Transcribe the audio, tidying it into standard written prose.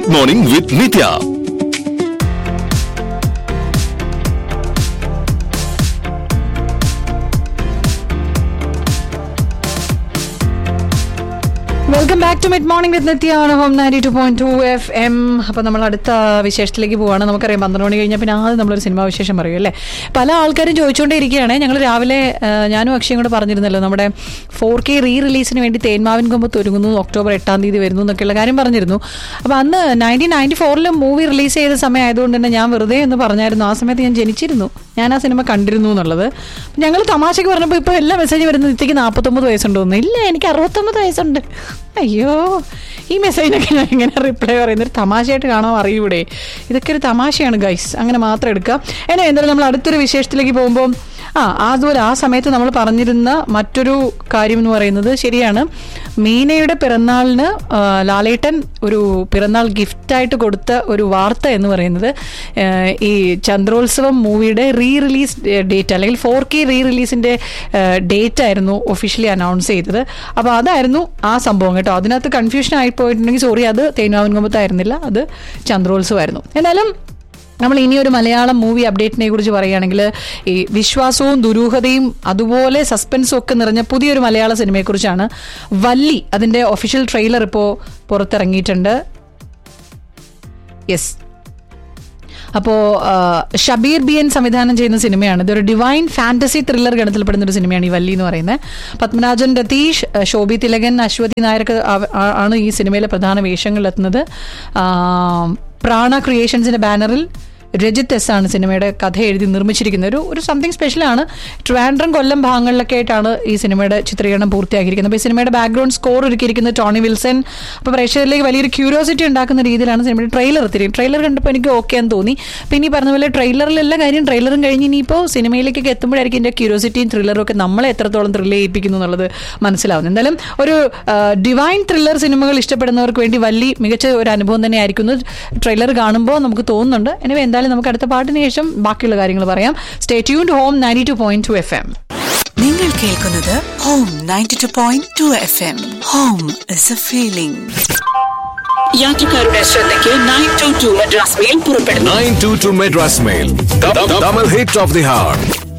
Good Morning with Nitya. Welcome back to mid morning വിത്ത് നിത്യ ആണ് home 92.2 FM. അപ്പോൾ നമ്മൾ അടുത്ത വിശേഷത്തിലേക്ക് പോവാണ്. നമുക്കറിയാം 12 മണി കഴിഞ്ഞാൽ പിന്നെ ആദ്യം നമ്മളൊരു സിനിമാ വിശേഷം പറയും അല്ലേ. പല ആൾക്കാരും ചോദിച്ചുകൊണ്ടേ ഇരിക്കുകയാണ്. ഞങ്ങൾ രാവിലെ ഞാനും അക്ഷയും കൂടെ പറഞ്ഞിരുന്നല്ലോ, നമ്മുടെ 4K റീ റിലീസിന് വേണ്ടി തേന്മാവിൻ കൊമ്പത്ത് ഒരുങ്ങുന്നു, ഒക്ടോബർ 8 വരുന്നു എന്നൊക്കെയുള്ള കാര്യം പറഞ്ഞിരുന്നു. അപ്പോൾ അന്ന് 1994 മൂവി റിലീസ് ചെയ്ത സമയം ആയതുകൊണ്ട് തന്നെ ഞാൻ വെറുതെ എന്ന് പറഞ്ഞായിരുന്നു. ആ സമയത്ത് ഞാൻ ജനിച്ചിരുന്നു, ഞാൻ ആ സിനിമ കണ്ടിരുന്നു എന്നുള്ളത്. ഞങ്ങൾ തമാശയ്ക്ക് പറഞ്ഞപ്പോൾ ഇപ്പോൾ എല്ലാ മെസ്സേജ് വരുന്നത് നിത്യക്ക് 49 വയസ്സുണ്ടോന്ന്. ഇല്ല, എനിക്ക് 69 വയസ്സുണ്ട്. അയ്യോ, ഈ മെസ്സേജിനൊക്കെ ഞാൻ ഇങ്ങനെ റിപ്ലൈ പറയുന്നൊരു തമാശയായിട്ട് കാണാൻ അറിയൂടെ. ഇതൊക്കെ ഒരു തമാശയാണ് ഗൈസ്, അങ്ങനെ മാത്രം എടുക്കാം. എന്തായാലും നമ്മൾ അടുത്തൊരു വിശേഷത്തിലേക്ക് പോകുമ്പോൾ അതുപോലെ ആ സമയത്ത് നമ്മൾ പറഞ്ഞിരുന്ന മറ്റൊരു കാര്യം എന്ന് പറയുന്നത് ശരിയാണ്. മീനയുടെ പിറന്നാളിന് ലാലേട്ടൻ ഒരു പിറന്നാൾ ഗിഫ്റ്റായിട്ട് കൊടുത്ത ഒരു വാർത്ത എന്ന് പറയുന്നത് ഈ ചന്ദ്രോത്സവം മൂവിയുടെ റീ റിലീസ് ഡേറ്റ് അല്ലെങ്കിൽ 4K റീ റിലീസിൻ്റെ ഡേറ്റ് ആയിരുന്നു ഒഫീഷ്യലി അനൗൺസ് ചെയ്തത്. അപ്പോൾ അതായിരുന്നു ആ സംഭവം കേട്ടോ. അതിനകത്ത് കൺഫ്യൂഷൻ ആയി പോയിട്ടുണ്ടെങ്കിൽ സോറി, അത് തേന്മാവിൻ കൊമ്പത്തായിരുന്നില്ല, അത് ചന്ദ്രോത്സവമായിരുന്നു. എന്തായാലും നമ്മൾ ഇനിയൊരു മലയാളം മൂവി അപ്ഡേറ്റിനെ കുറിച്ച് പറയുകയാണെങ്കിൽ ഈ വിശ്വാസവും ദുരൂഹതയും അതുപോലെ സസ്പെൻസും ഒക്കെ നിറഞ്ഞ പുതിയൊരു മലയാള സിനിമയെക്കുറിച്ചാണ്. വല്ലി, അതിൻ്റെ ഒഫീഷ്യൽ ട്രെയിലർ ഇപ്പോൾ പുറത്തിറങ്ങിയിട്ടുണ്ട്. യെസ്, അപ്പോൾ ഷബീർ ബി എൻ സംവിധാനം ചെയ്യുന്ന സിനിമയാണ്. ഇതൊരു ഡിവൈൻ ഫാന്റസി ത്രില്ലർ ഗണത്തിൽപ്പെടുന്ന ഒരു സിനിമയാണ് ഈ വല്ലി എന്ന് പറയുന്നത്. പത്മരാജൻ, രതീഷ്, ശോഭി തിലകൻ, അശ്വതി നായർക്ക് ആണ് ഈ സിനിമയിലെ പ്രധാന വേഷങ്ങളിലെത്തുന്നത്. പ്രാണ ക്രിയേഷൻസിന്റെ ബാനറിൽ രജിത് എസ് ആണ് സിനിമയുടെ കഥ എഴുതി നിർമ്മിച്ചിരിക്കുന്നത്. ഒരു സംതിങ് സ്പെഷ്യലാണ്. ട്രിവാൻഡ്രം, കൊല്ലം ഭാഗങ്ങളിലൊക്കെ ആയിട്ടാണ് ഈ സിനിമയുടെ ചിത്രീകരണം പൂർത്തിയാക്കിയിരിക്കുന്നത്. അപ്പോൾ ഈ സിനിമയുടെ ബാക്ക്ഗ്രൗണ്ട് സ്കോർ ഒരുക്കിയിരിക്കുന്നത് ടോണി വിൽസൺ. അപ്പോൾ പ്രേക്ഷകരിലേക്ക് വലിയൊരു ക്യൂരിയോസിറ്റി ഉണ്ടാക്കുന്ന രീതിയിലാണ് സിനിമയുടെ ട്രെയിലർ എത്തിയിരിക്കുന്നത്. ട്രെയിലർ കണ്ടപ്പോൾ എനിക്ക് ഓക്കെ എന്ന് തോന്നി. പിന്നെ ഈ പറഞ്ഞ പോലെ ട്രെയിലറിലെല്ലാ കാര്യം ട്രെയിലറും കഴിഞ്ഞ് ഇനിയിപ്പോൾ സിനിമയിലേക്കൊക്കെ എത്തുമ്പോഴായിരിക്കും ഇതിൻ്റെ ക്യൂരിയോസിറ്റിയും ത്രില്ലറും ഒക്കെ നമ്മളെ എത്രത്തോളം ത്രില്ല് ചെയ്യിപ്പിക്കുന്നു എന്നുള്ളത് മനസ്സിലാവുന്നു. എന്തായാലും ഒരു ഡിവൈൻ ത്രില്ലർ സിനിമകൾ ഇഷ്ടപ്പെടുന്നവർക്ക് വേണ്ടി വലിയ മികച്ച ഒരു അനുഭവം തന്നെ ആയിരിക്കുന്നു. ട്രെയിലർ കാണുമ്പോൾ നമുക്ക് തോന്നുന്നുണ്ട്. എനിവേ എന്തായാലും നമുക്ക് അടുത്ത പാട്ടിന് ശേഷം ബാക്കിയുള്ള കാര്യങ്ങൾ പറയാം. Stay tuned home 92.2 FM. നിങ്ങൾ കേൾക്കുന്നത് home 92.2 FM. Home is a feeling. യാത്രക്കാരുടെ ശ്രദ്ധയ്ക്ക് 922 മദ്രാസ് മെയിൽ പുറപ്പെടുന്നു. 922 Madras mail, double hit of the heart.